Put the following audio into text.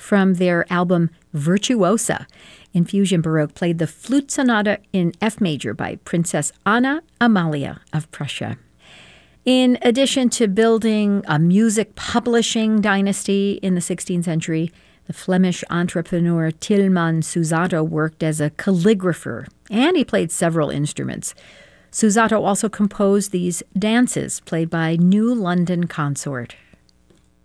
from their album Virtuosa. Infusion Baroque played the Flute Sonata in F major by Princess Anna Amalia of Prussia. In addition to building a music publishing dynasty in the 16th century, the Flemish entrepreneur Tilman Susato worked as a calligrapher, and he played several instruments. Susato also composed these dances played by New London Consort.